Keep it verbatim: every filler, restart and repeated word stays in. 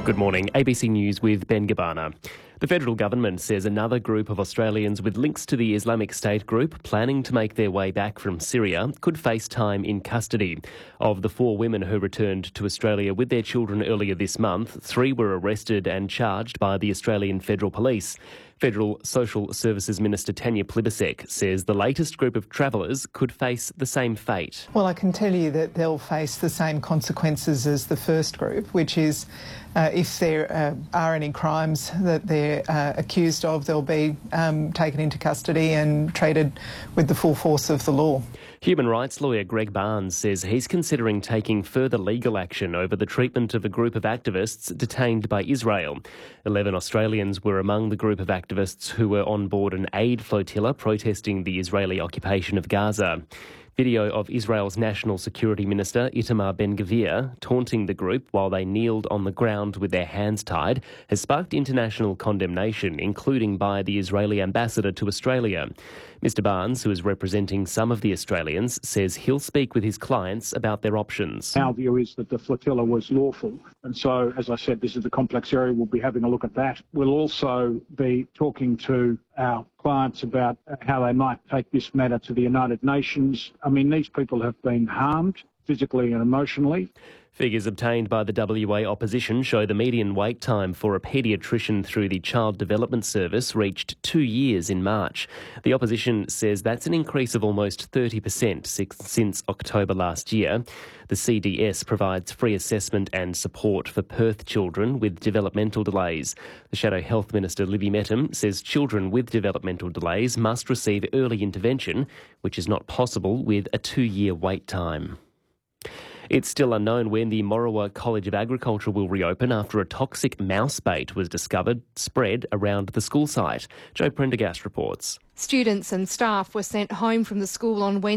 Good morning. A B C News with Ben Gabbana. The federal government says another group of Australians with links to the Islamic State group planning to make their way back from Syria could face time in custody. Of the four women who returned to Australia with their children earlier this month, three were arrested and charged by the Australian Federal Police. Federal Social Services Minister Tanya Plibersek says the latest group of travellers could face the same fate. Well, I can tell you that they'll face the same consequences as the first group, which is uh, if there uh, are any crimes that they're uh, accused of, they'll be um, taken into custody and treated with the full force of the law. Human rights lawyer Greg Barnes says he's considering taking further legal action over the treatment of a group of activists detained by Israel. Eleven Australians were among the group of activists who were on board an aid flotilla protesting the Israeli occupation of Gaza. Video of Israel's National Security Minister Itamar Ben-Gvir taunting the group while they kneeled on the ground with their hands tied has sparked international condemnation, including by the Israeli ambassador to Australia. Mister Barnes, who is representing some of the Australians, says he'll speak with his clients about their options. Our view is that the flotilla was lawful. And so, as I said, this is a complex area. We'll be having a look at that. We'll also be talking to our clients about how they might take this matter to the United Nations. I mean, these people have been harmed physically and emotionally. Figures obtained by the W A opposition show the median wait time for a paediatrician through the Child Development Service reached two years in March. The opposition says that's an increase of almost thirty percent since October last year. The C D S provides free assessment and support for Perth children with developmental delays. The Shadow Health Minister, Libby Mettam, says children with developmental delays must receive early intervention, which is not possible with a two-year wait time. It's still unknown when the Morawa College of Agriculture will reopen after a toxic mouse bait was discovered spread around the school site. Joe Prendergast reports. Students and staff were sent home from the school on Wednesday.